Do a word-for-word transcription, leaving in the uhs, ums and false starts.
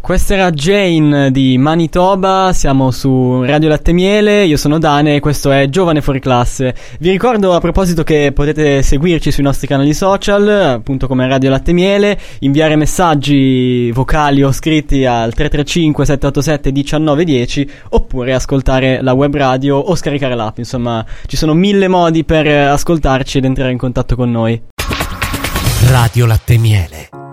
Questa era Jane di Manitoba, siamo su Radio Latte Miele, io sono Dane e questo è Giovane Fuori Classe. Vi ricordo a proposito che potete seguirci sui nostri canali social, appunto come Radio Latte Miele, inviare messaggi vocali o scritti al tre tre cinque sette otto sette uno nove uno zero oppure ascoltare la web radio o scaricare l'app, insomma ci sono mille modi per ascoltarci ed entrare in contatto con noi. Radio Latte Miele.